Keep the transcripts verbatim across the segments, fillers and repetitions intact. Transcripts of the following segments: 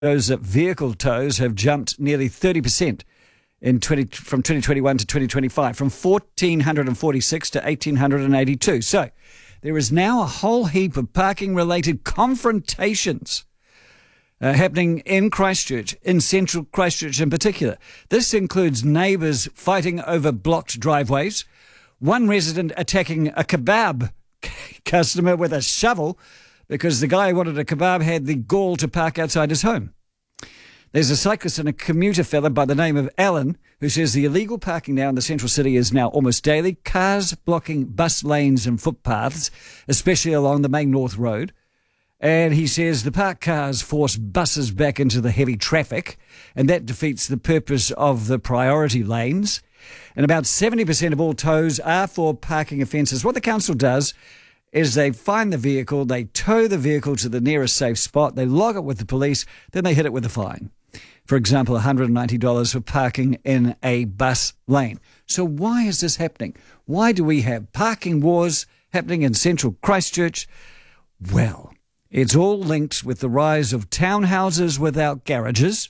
shows that vehicle tows have jumped nearly thirty percent in twenty from twenty twenty-one to twenty twenty-five, from one thousand four hundred forty-six to one thousand eight hundred eighty-two. So there is now a whole heap of parking-related confrontations uh, happening in Christchurch, in central Christchurch in particular. This includes neighbours fighting over blocked driveways, one resident attacking a kebab customer with a shovel because the guy who wanted a kebab had the gall to park outside his home. There's a cyclist and a commuter fella by the name of Alan who says the illegal parking now in the central city is now almost daily. Cars blocking bus lanes and footpaths, especially along the main North Road. And he says the parked cars force buses back into the heavy traffic, and that defeats the purpose of the priority lanes. And about seventy percent of all tows are for parking offences. What the council does is they find the vehicle, they tow the vehicle to the nearest safe spot, they log it with the police, then they hit it with a fine. For example, one hundred ninety dollars for parking in a bus lane. So why is this happening? Why do we have parking wars happening in central Christchurch? Well, it's all linked with the rise of townhouses without garages,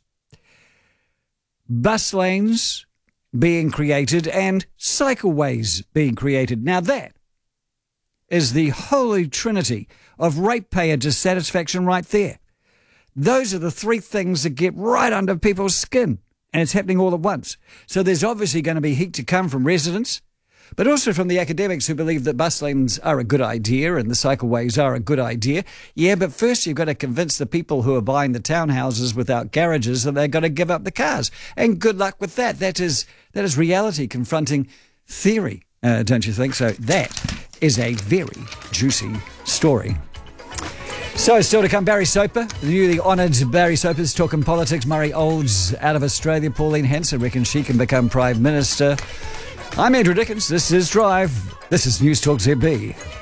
bus lanes being created, and cycleways being created. Now that is the holy trinity of ratepayer dissatisfaction right there. Those are the three things that get right under people's skin, and it's happening all at once. So there's obviously going to be heat to come from residents, but also from the academics who believe that bus lanes are a good idea and the cycleways are a good idea. Yeah, but first you've got to convince the people who are buying the townhouses without garages that they're going to give up the cars. And good luck with that. That is that is reality confronting theory, uh, don't you think? So that is a very juicy story. So still to come, Barry Soper, the newly honoured Barry Soper's talking politics. Murray Olds out of Australia. Pauline Hanson reckons she can become Prime Minister. I'm Andrew Dickens. This is Drive. This is News Talk Z B.